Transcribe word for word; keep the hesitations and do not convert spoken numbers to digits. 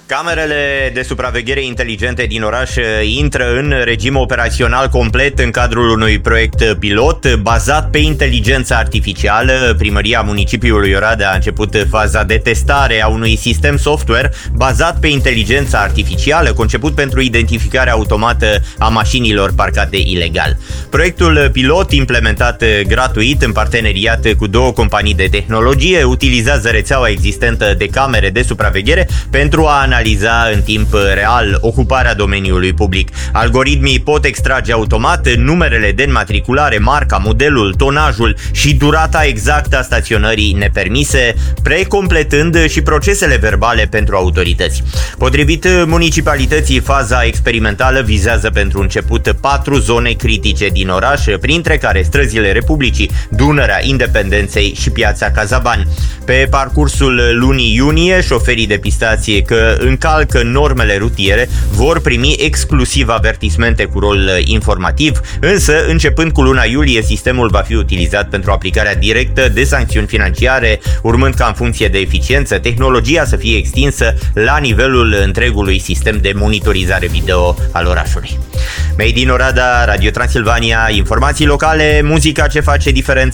Camerele de supraveghere inteligente din oraș intră în regim operațional complet în cadrul unui proiect pilot bazat pe inteligență artificială. Primăria municipiului Oradea a început faza de testare a unui sistem software bazat pe inteligența artificială, conceput pentru identificarea automată a mașinilor parcate ilegal. Proiectul pilot, implementat gratuit în parteneriat cu două companii de tehnologie, utilizează rețeaua existentă de camere de supraveghere pentru a analiza în timp real ocuparea domeniului public. Algoritmii pot extrage automat numerele de înmatriculare, marca, modelul, tonajul și durata exactă a staționării nepermise, precompletând și procesele verbale pentru autorități. Potrivit municipalității, faza experimentală vizează pentru început patru zone critice din oraș, printre care străzile Republicii, Dunărea, Independenței și Piața Cazabani. Pe parcursul lunii iunie, șoferii depistați că încalcă normele rutiere vor primi exclusiv avertismente cu rol informativ, însă începând cu luna iulie sistemul va fi utilizat pentru aplicarea directă de sancțiuni financiare, urmând ca în funcție de eficiență tehnologia să fie extinsă la nivelul întregului sistem de monitorizare video al orașului. Made in Oradea, Radio Transilvania, informații locale, muzica ce face diferență.